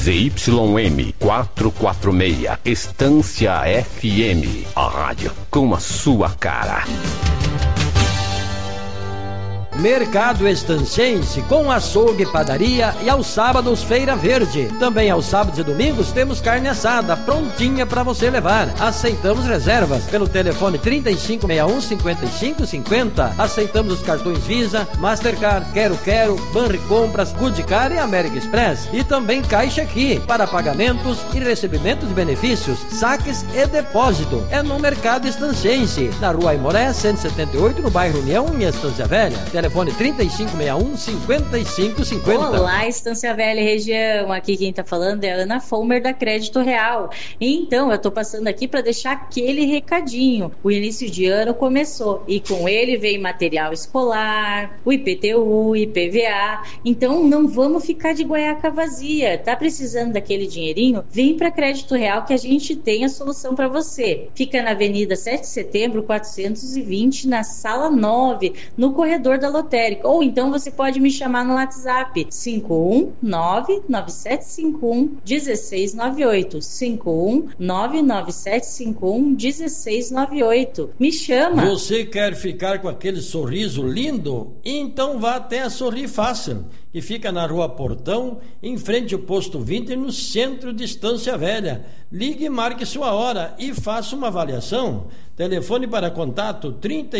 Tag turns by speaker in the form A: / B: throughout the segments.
A: ZYM 446, Estância FM, a rádio com a sua cara.
B: Mercado Estancense com açougue, padaria e aos sábados Feira Verde. Também aos sábados e domingos temos carne assada prontinha para você levar. Aceitamos reservas pelo telefone 3561-5550. Aceitamos os cartões Visa, Mastercard, Quero, Banri Compras, Goodcar e American Express. E também Caixa Aqui para pagamentos e recebimento de benefícios, saques e depósito. É no Mercado Estancense, na Rua Aimoré 178, no bairro União, em Estância Velha. Telefone 3561-5550.
C: Olá, Estância Velha região. Aqui quem tá falando é a Ana Fomer da Crédito Real. Então, eu tô passando aqui para deixar aquele recadinho. O início de ano começou e com ele vem material escolar, o IPTU, IPVA. Então, não vamos ficar de guaiaca vazia. Tá precisando daquele dinheirinho? Vem para Crédito Real que a gente tem a solução para você. Fica na Avenida 7 de Setembro, 420, na Sala 9, no corredor da lotérica, ou então você pode me chamar no WhatsApp 51997511698 51997511698. Me chama.
B: Você quer ficar com aquele sorriso lindo? Então vá até a Sorri Fácil, que fica na Rua Portão, em frente ao Posto 20, no centro de Estância Velha. Ligue e marque sua hora e faça uma avaliação. Telefone para contato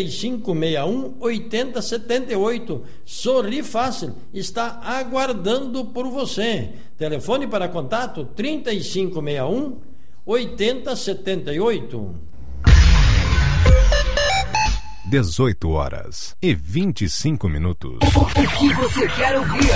B: 3561-8078. Sorri Fácil está aguardando por você. Telefone para contato 3561-8078.
D: 18h25.
E: O que você quer ouvir?